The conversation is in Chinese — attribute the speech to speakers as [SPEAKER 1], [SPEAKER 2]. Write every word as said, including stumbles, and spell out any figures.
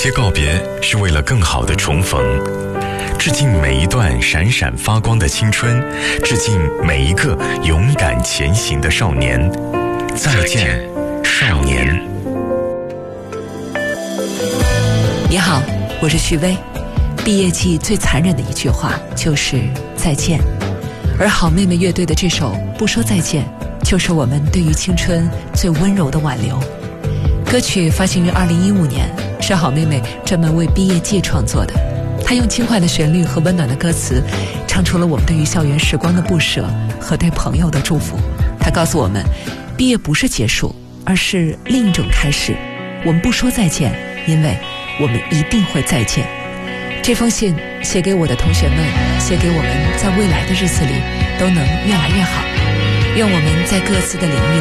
[SPEAKER 1] 些告别是为了更好的重逢，致敬每一段闪闪发光的青春，致敬每一个勇敢前行的少年。再见，少年。
[SPEAKER 2] 你好，我是徐薇。毕业季最残忍的一句话就是再见，而好妹妹乐队的这首《不说再见》就是我们对于青春最温柔的挽留。歌曲发行于二零一五年，是好妹妹专门为毕业季创作的。她用轻快的旋律和温暖的歌词，唱出了我们对于校园时光的不舍和对朋友的祝福。她告诉我们，毕业不是结束，而是另一种开始。我们不说再见，因为我们一定会再见。这封信写给我的同学们，写给我们在未来的日子里都能越来越好。愿我们在各自的领域